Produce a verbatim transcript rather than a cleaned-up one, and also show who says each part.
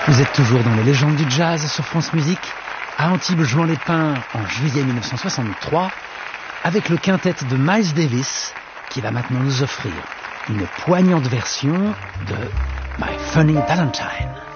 Speaker 1: Vous êtes toujours dans les légendes du jazz sur France Musique, à Antibes-Juan-les-Pins en juillet mille neuf cent soixante-trois, avec le quintet de Miles Davis qui va maintenant nous offrir une poignante version de My Funny Valentine.